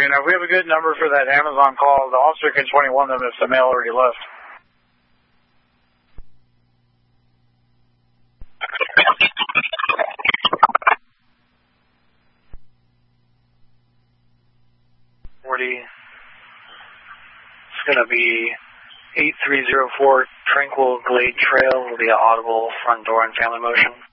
Okay, now if we have a good number for that Amazon call, the officer can 21 them if the mail already left. It's going to be 8304 Tranquil Glade Trail. Will be an audible front door and family motion.